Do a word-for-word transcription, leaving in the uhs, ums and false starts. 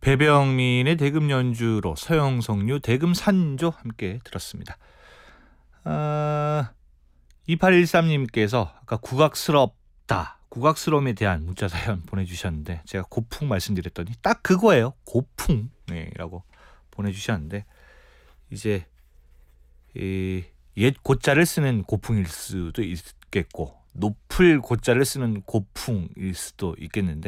배병민의 대금 연주로 서영석류 대금 산조 함께 들었습니다. 아, 이팔일삼님께서 아까 국악스럽다, 국악스러움에 대한 문자 사연 보내주셨는데 제가 고풍 말씀드렸더니 딱 그거예요. 고풍 네, 라고 보내주셨는데 이제 이 옛 고자를 쓰는 고풍일 수도 있겠고 높을 고자를 쓰는 고풍일 수도 있겠는데